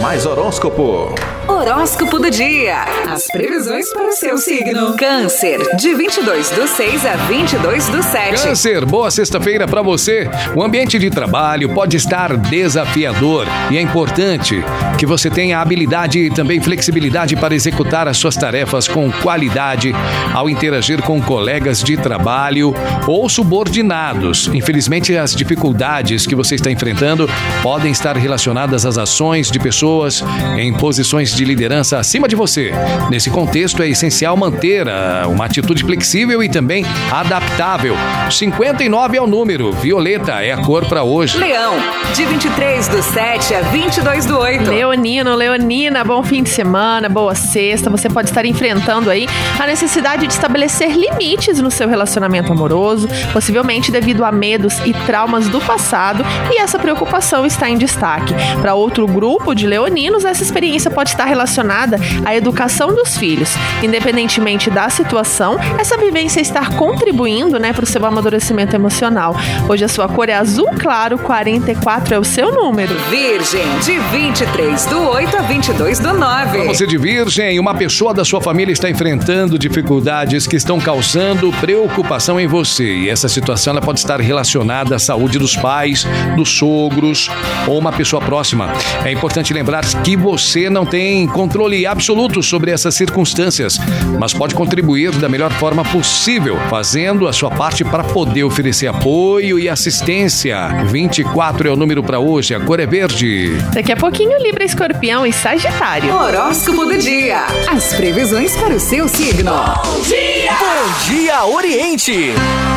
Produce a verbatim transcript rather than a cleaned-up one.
Mais horóscopo. Horóscopo do dia. As previsões para o seu signo. Câncer, de vinte e dois do seis a vinte e dois do sete. Câncer, boa sexta-feira para você. O ambiente de trabalho pode estar desafiador e é importante que você tenha habilidade e também flexibilidade para executar as suas tarefas com qualidade ao interagir com colegas de trabalho ou subordinados. Infelizmente, as dificuldades que você está enfrentando podem estar relacionadas às ações de pessoas em posições de liderança acima de você. Nesse contexto, é essencial manter uh, uma atitude flexível e também adaptável. cinquenta e nove é o número, violeta é a cor para hoje. Leão, de vinte e três do sete a vinte e dois do oito. Leonino, Leonina, bom fim de semana, boa sexta. Você pode estar enfrentando aí a necessidade de estabelecer limites no seu relacionamento amoroso, possivelmente devido a medos e traumas do passado, e essa preocupação está em destaque. Para outro grupo de leoninos, essa experiência pode estar relacionada à educação dos filhos. Independentemente da situação, essa vivência está contribuindo, né, para o seu amadurecimento emocional. Hoje a sua cor é azul claro, quarenta e quatro é o seu número. Virgem, de vinte e três do oito a vinte e dois do nove. Para você de Virgem, uma pessoa da sua família está enfrentando dificuldades que estão causando preocupação em você. E essa situação ela pode estar relacionada à saúde dos pais, dos sogros ou uma pessoa próxima. É importante lembrar que você não tem controle absoluto sobre essas circunstâncias, mas pode contribuir da melhor forma possível, fazendo a sua parte para poder oferecer apoio e assistência. vinte e quatro é o número para hoje, a cor é verde. Daqui a pouquinho, Libra, Escorpião e Sagitário. Horóscopo do dia. As previsões para o seu signo. Bom dia! Bom dia, Oriente!